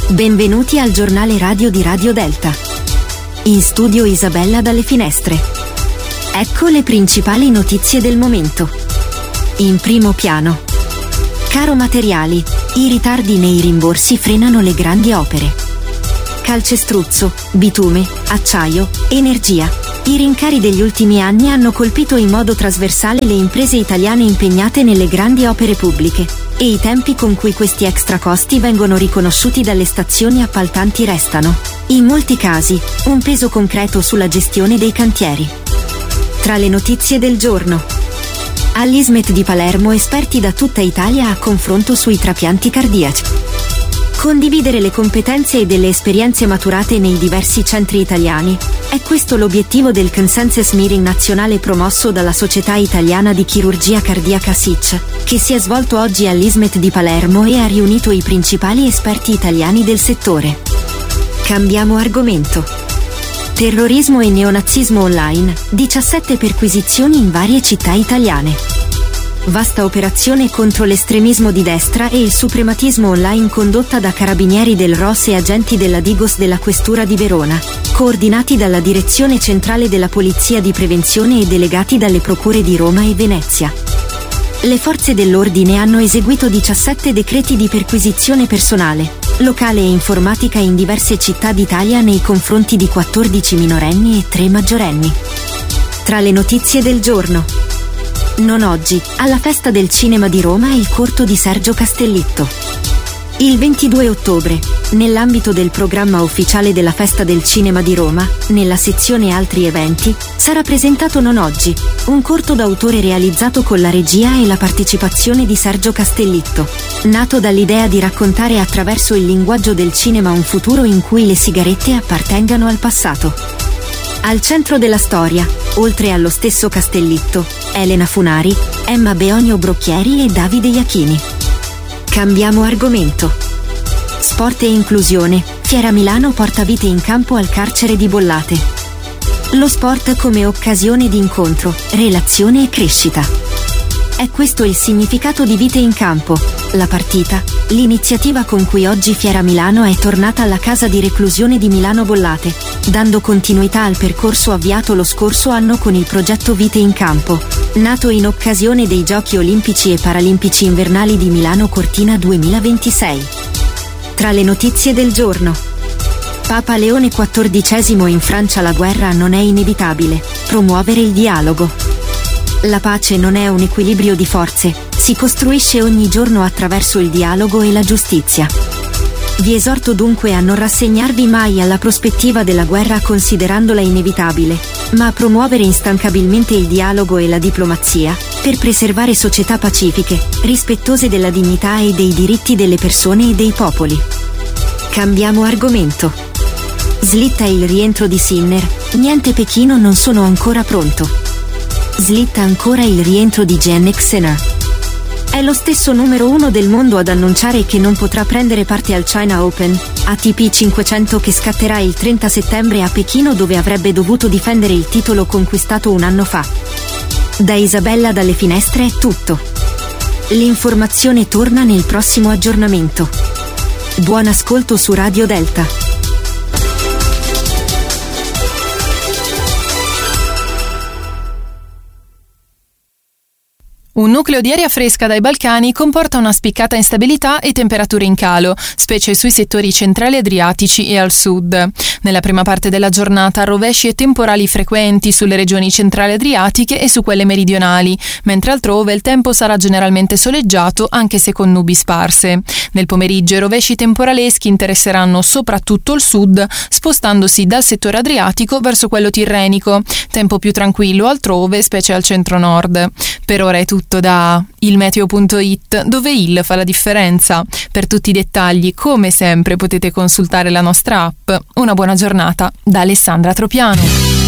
Benvenuti al giornale radio di Radio Delta. In studio Isabella dalle finestre. Ecco le principali notizie del momento. In primo piano. Caro materiali, i ritardi nei rimborsi frenano le grandi opere. Calcestruzzo, bitume, acciaio, energia. I rincari degli ultimi anni hanno colpito in modo trasversale le imprese italiane impegnate nelle grandi opere pubbliche, e i tempi con cui questi extra costi vengono riconosciuti dalle stazioni appaltanti restano, in molti casi, un peso concreto sulla gestione dei cantieri. Tra le notizie del giorno. All'ISMET di Palermo esperti da tutta Italia a confronto sui trapianti cardiaci. Condividere le competenze e delle esperienze maturate nei diversi centri italiani. È questo l'obiettivo del Consensus Meeting nazionale promosso dalla Società Italiana di Chirurgia Cardiaca SICC, che si è svolto oggi all'ISMET di Palermo e ha riunito i principali esperti italiani del settore. Cambiamo argomento. Terrorismo e neonazismo online, 17 perquisizioni in varie città italiane. Vasta operazione contro l'estremismo di destra e il suprematismo online condotta da carabinieri del ROS e agenti della Digos della Questura di Verona, coordinati dalla Direzione Centrale della Polizia di Prevenzione e delegati dalle procure di Roma e Venezia. Le forze dell'ordine hanno eseguito 17 decreti di perquisizione personale, locale e informatica in diverse città d'Italia nei confronti di 14 minorenni e 3 maggiorenni. Tra le notizie del giorno. Non oggi, alla Festa del Cinema di Roma il corto di Sergio Castellitto. Il 22 ottobre, nell'ambito del programma ufficiale della Festa del Cinema di Roma, nella sezione Altri eventi, sarà presentato Non oggi, un corto d'autore realizzato con la regia e la partecipazione di Sergio Castellitto, nato dall'idea di raccontare attraverso il linguaggio del cinema un futuro in cui le sigarette appartengano al passato. Al centro della storia, oltre allo stesso Castellitto, Elena Funari, Emma Beonio Brocchieri e Davide Iachini. Cambiamo argomento. Sport e inclusione, Fiera Milano porta vite in campo al carcere di Bollate. Lo sport come occasione di incontro, relazione e crescita. È questo il significato di Vite in Campo, la partita, l'iniziativa con cui oggi Fiera Milano è tornata alla casa di reclusione di Milano Bollate, dando continuità al percorso avviato lo scorso anno con il progetto Vite in Campo, nato in occasione dei Giochi Olimpici e Paralimpici Invernali di Milano Cortina 2026. Tra le notizie del giorno. Papa Leone XIV in Francia: la guerra non è inevitabile, promuovere il dialogo. La pace non è un equilibrio di forze, si costruisce ogni giorno attraverso il dialogo e la giustizia. Vi esorto dunque a non rassegnarvi mai alla prospettiva della guerra considerandola inevitabile, ma a promuovere instancabilmente il dialogo e la diplomazia, per preservare società pacifiche, rispettose della dignità e dei diritti delle persone e dei popoli. Cambiamo argomento. Slitta il rientro di Sinner, niente Pechino non sono ancora pronto. Slitta ancora il rientro di Jannik Sinner. È lo stesso numero 1 del mondo ad annunciare che non potrà prendere parte al China Open, ATP 500 che scatterà il 30 settembre a Pechino, dove avrebbe dovuto difendere il titolo conquistato un anno fa. Da Isabella dalle finestre è tutto. L'informazione torna nel prossimo aggiornamento. Buon ascolto su Radio Delta. Un nucleo di aria fresca dai Balcani comporta una spiccata instabilità e temperature in calo, specie sui settori centrali adriatici e al sud. Nella prima parte della giornata rovesci e temporali frequenti sulle regioni centrali adriatiche e su quelle meridionali, mentre altrove il tempo sarà generalmente soleggiato anche se con nubi sparse. Nel pomeriggio i rovesci temporaleschi interesseranno soprattutto il sud, spostandosi dal settore adriatico verso quello tirrenico. Tempo più tranquillo altrove, specie al centro-nord. Per ora è tutto da ilmeteo.it, dove il fa la differenza. Per tutti i dettagli, come sempre, potete consultare la nostra app. Una buona giornata da Alessandra Tropiano.